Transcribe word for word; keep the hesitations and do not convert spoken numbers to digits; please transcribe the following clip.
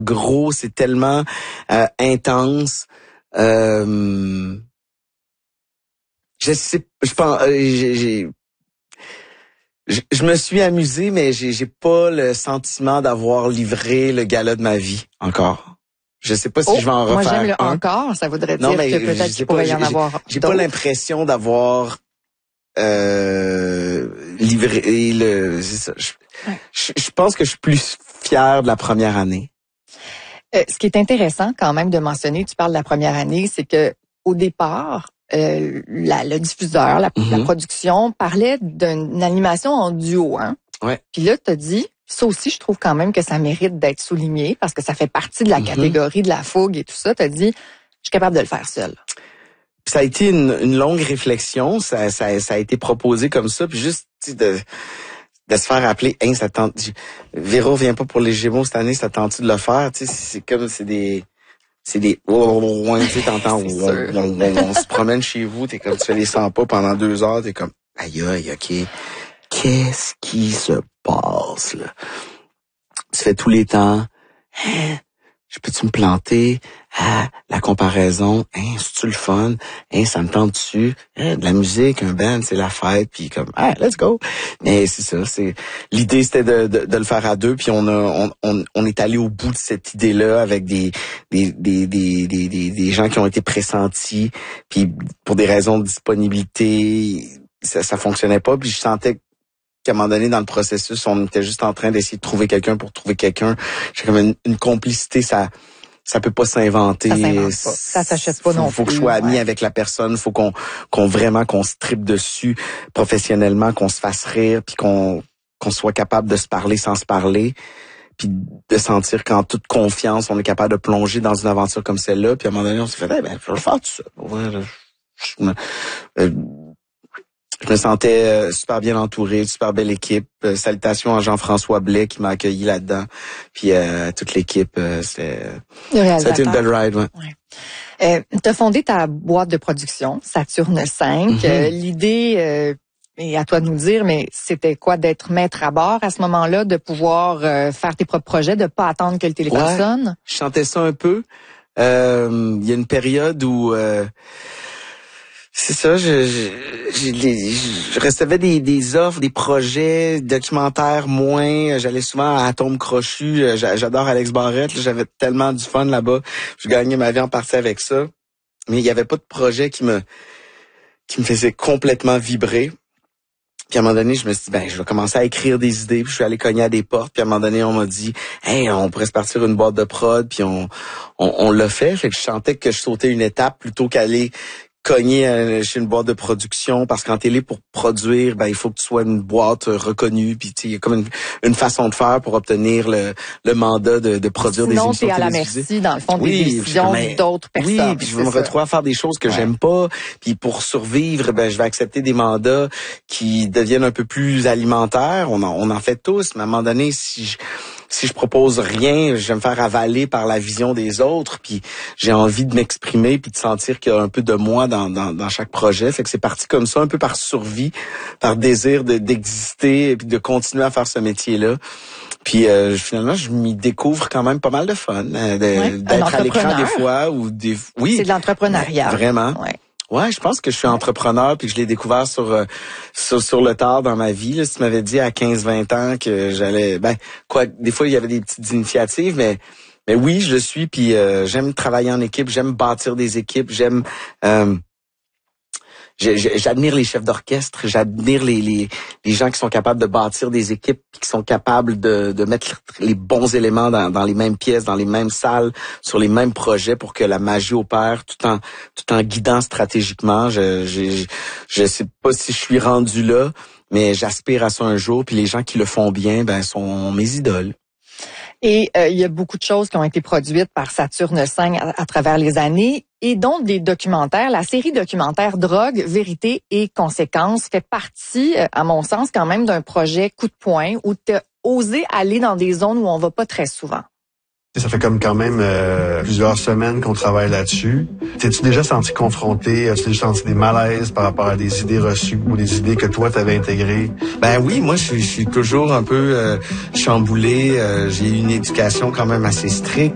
gros, c'est tellement euh, intense. Euh, je sais, je pense, euh, j'ai, j'ai je, je me suis amusé, mais j'ai, j'ai pas le sentiment d'avoir livré le gala de ma vie encore. Je sais pas si oh, je vais en refaire moi j'aime le un. encore, ça voudrait Non, dire mais que peut-être qu'il pourrait pas, y en j'ai, avoir J'ai d'autres. pas l'impression d'avoir euh, livré le. C'est ça. Je, ouais. je, je pense que je suis plus fier de la première année. Euh, ce qui est intéressant quand même de mentionner, tu parles de la première année, c'est que au départ, euh, la, le diffuseur, la, Mm-hmm. la production parlait d'une animation en duo, hein. Ouais. Puis là, t'as dit, ça aussi, je trouve quand même que ça mérite d'être souligné parce que ça fait partie de la mm-hmm. catégorie de la fougue et tout ça. T'as dit, je suis capable de le faire seul. Ça a été une, une longue réflexion. Ça, ça, ça a été proposé comme ça, puis juste de de se faire appeler, hein, ça tente. Véro vient pas pour les Gémeaux cette année, ça tente de le faire. Tu sais, c'est comme c'est des c'est des oh, tu sais, t'entends on, on, on, on se promène chez vous, t'es comme tu fais les cent pas pendant deux heures, t'es comme aïe aïe, ok, qu'est-ce qui se passe là? Tu fais tous les temps. Hein? Je peux-tu me planter? Ah, la comparaison, hein, c'est-tu le fun? Hein, ça me tente dessus. Hein, de la musique, un band, c'est la fête, puis comme, ah, let's go. Mais c'est ça, c'est l'idée, c'était de, de, de le faire à deux, puis on a, on, on, on est allé au bout de cette idée-là avec des, des, des, des, des, des, des gens qui ont été pressentis, puis pour des raisons de disponibilité, ça, ça fonctionnait pas, puis je sentais qu'à un moment donné, dans le processus, on était juste en train d'essayer de trouver quelqu'un pour trouver quelqu'un. J'ai comme une, une complicité, ça ça peut pas s'inventer. Ça s'invente pas. Ça s'achète pas faut, non faut plus. Faut que je sois ami ouais. avec la personne. Faut qu'on qu'on vraiment qu'on se tripe dessus professionnellement, qu'on se fasse rire, puis qu'on qu'on soit capable de se parler sans se parler, puis de sentir qu'en toute confiance, on est capable de plonger dans une aventure comme celle-là. Puis à un moment donné, on s'est fait, eh ben, je vais le faire tout ça. Ouais, je, je, euh, Je me sentais euh, super bien entouré, super belle équipe. Euh, salutations à Jean-François Blais qui m'a accueilli là-dedans. Puis euh, toute l'équipe, euh, c'était c'était une belle ride. Ouais. Ouais. Euh, tu as fondé ta boîte de production, Saturne cinq. Mm-hmm. Euh, l'idée, euh, et à toi de nous dire, mais c'était quoi d'être maître à bord à ce moment-là, de pouvoir euh, faire tes propres projets, de pas attendre que le téléphone ouais, sonne? Je chantais ça un peu. Il euh, y a une période où... Euh, C'est ça, je, je, je, je recevais des, des offres, des projets, documentaires moins. J'allais souvent à Atome Crochu. J'adore Alex Barrette. J'avais tellement du fun là-bas. Je gagnais ma vie en partie avec ça. Mais il n'y avait pas de projet qui me qui me faisait complètement vibrer. Puis à un moment donné, je me suis dit, ben, je vais commencer à écrire des idées. Puis je suis allé cogner à des portes. Puis à un moment donné, on m'a dit, hey, on pourrait se partir une boîte de prod. Puis on, on, on l'a fait. Fait que je sentais que je sautais une étape plutôt qu'aller cogner euh, chez une boîte de production, parce qu'en télé, pour produire, ben il faut que tu sois une boîte reconnue, puis il y a comme une, une façon de faire pour obtenir le, le mandat de, de produire Sinon, des émissions télévisées. Sinon, t'es à la merci, dans le fond, oui, des décisions mais, d'autres personnes. Oui, puis je vais me retrouver à faire des choses que ouais. j'aime pas, puis pour survivre, ben je vais accepter des mandats qui deviennent un peu plus alimentaires. On en, on en fait tous, mais à un moment donné, si je Si je propose rien, je vais me faire avaler par la vision des autres, puis j'ai envie de m'exprimer, puis de sentir qu'il y a un peu de moi dans, dans, dans chaque projet. Fait que c'est parti comme ça, un peu par survie, par désir de, d'exister, et puis de continuer à faire ce métier-là. Puis euh, finalement, je m'y découvre quand même pas mal de fun, euh, de, ouais, d'être à l'écran des fois. ou des Oui, c'est de l'entrepreneuriat. Vraiment. Ouais. Ouais, je pense que je suis entrepreneur puis que je l'ai découvert sur, euh, sur sur le tard dans ma vie. Là, si tu m'avais dit à quinze vingt ans que j'allais, ben quoi, des fois il y avait des petites initiatives, mais mais oui, je le suis. Puis euh, j'aime travailler en équipe, j'aime bâtir des équipes, j'aime euh, j'admire les chefs d'orchestre, j'admire les, les les gens qui sont capables de bâtir des équipes, qui sont capables de de mettre les bons éléments dans, dans les mêmes pièces, dans les mêmes salles, sur les mêmes projets pour que la magie opère, tout en tout en guidant stratégiquement. Je je je sais pas si je suis rendu là, mais j'aspire à ça un jour. Puis les gens qui le font bien, ben sont mes idoles. Et euh, il y a beaucoup de choses qui ont été produites par Saturne cinq à, à travers les années, et dont des documentaires. La série documentaire Drogue, Vérité et Conséquences fait partie, euh, à mon sens, quand même d'un projet coup de poing où tu as osé aller dans des zones où on va pas très souvent. Ça fait comme quand même euh, plusieurs semaines qu'on travaille là-dessus. T'es-tu déjà senti confronté? As-tu déjà senti des malaises par rapport à des idées reçues ou des idées que toi t'avais intégrées? Ben oui, moi je suis, je suis toujours un peu euh, chamboulé. Euh, j'ai eu une éducation quand même assez stricte.